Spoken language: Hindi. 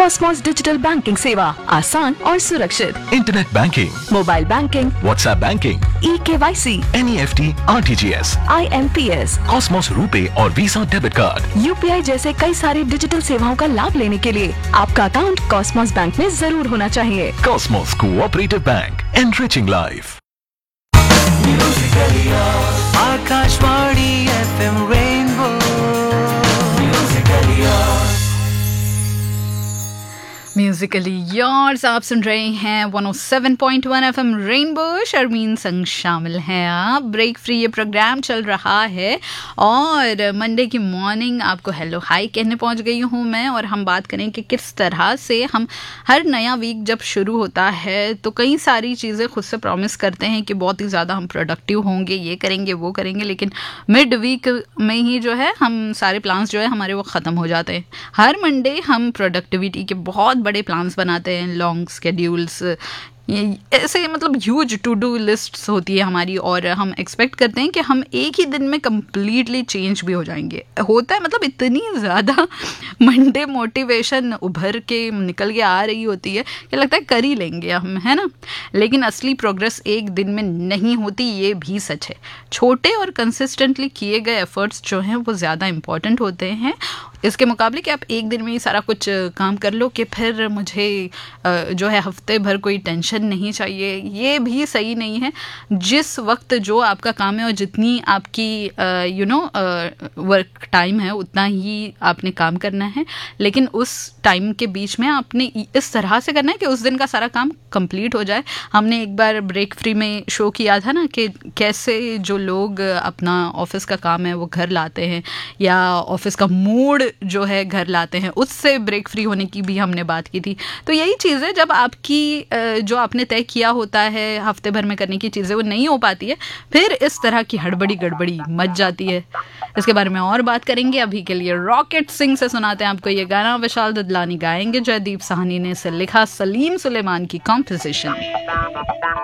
कॉस्मोस डिजिटल बैंकिंग सेवा, आसान और सुरक्षित। Internet banking, mobile banking, WhatsApp banking, eKYC, NEFT, RTGS, IMPS, Cosmos RuPay और वीजा डेबिट कार्ड, UPI जैसे कई सारी डिजिटल सेवाओं का लाभ लेने के लिए आपका अकाउंट कॉस्मोस बैंक में जरूर होना चाहिए। Cosmos cooperative bank, enriching life. Akashvani FM rainbow. Musically yours आप सुन रहे हैं 107.1 FM रेनबो। शर्मीन संग शामिल हैं आप। ब्रेक फ्री ये प्रोग्राम चल रहा है और मंडे की मॉर्निंग आपको हेलो हाई कहने पहुंच गई हूं मैं। और हम बात करें कि किस तरह से हम हर नया वीक जब शुरू होता है तो कई सारी चीज़ें खुद से प्रॉमिस करते हैं कि बहुत ही ज़्यादा हम प्रोडक्टिव होंगे, ये करेंगे वो करेंगे, लेकिन मिड वीक में ही जो है हम सारे प्लान्स जो है हमारे वो ख़त्म हो जाते हैं। हर मंडे हम प्रोडक्टिविटी के बहुत बड़े प्लान्स बनाते हैं, लॉन्ग स्केड्यूल्स, ऐसे मतलब ह्यूज टू डू लिस्ट्स होती है हमारी और हम एक्सपेक्ट करते हैं कि हम एक ही दिन में कम्प्लीटली चेंज भी हो जाएंगे। होता है मतलब इतनी ज़्यादा मंडे मोटिवेशन उभर के निकल के आ रही होती है कि लगता है कर ही लेंगे हम, है ना। लेकिन असली प्रोग्रेस एक दिन में नहीं होती, ये भी सच है। छोटे और कंसिस्टेंटली किए गए एफर्ट्स जो हैं वो ज़्यादा इम्पॉर्टेंट होते हैं इसके मुकाबले कि आप एक दिन में ही सारा कुछ काम कर लो कि फिर मुझे जो है हफ्ते भर कोई टेंशन नहीं चाहिए, ये भी सही नहीं है। जिस वक्त जो आपका काम है और जितनी आपकी वर्क टाइम है उतना ही आपने काम करना है, लेकिन उस टाइम के बीच में आपने इस तरह से करना है कि उस दिन का सारा काम कंप्लीट हो जाए। हमने एक बार ब्रेक फ्री में शो किया था ना कि कैसे जो लोग अपना ऑफिस का काम है वो घर लाते हैं या ऑफिस का मूड जो है घर लाते हैं, उससे ब्रेक फ्री होने की भी हमने बात की थी। तो यही चीज़ है, जब आपकी जो आपने तय किया होता है हफ्ते भर में करने की चीज़ें वो नहीं हो पाती है, फिर इस तरह की हड़बड़ी गड़बड़ी मच जाती है। इसके बारे में और बात करेंगे। अभी के लिए रॉकेट सिंह से सुनाते हैं आपको ये गाना। विशाल ददलानी गाएंगे, जयदीप साहनी ने इसे लिखा, सलीम सुलेमान की कॉम्पोजिशन।